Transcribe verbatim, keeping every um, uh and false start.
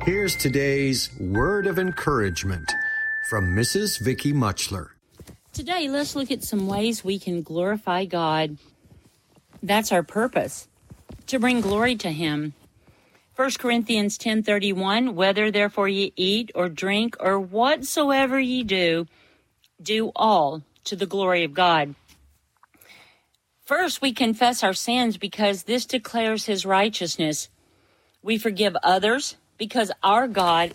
Here's today's word of encouragement from Missus Vicky Muchler. Today, let's look at some ways we can glorify God. That's our purpose, to bring glory to Him. First Corinthians ten thirty-one, whether therefore ye eat or drink or whatsoever ye do, do all to the glory of God. First, we confess our sins because this declares His righteousness. We forgive others because our God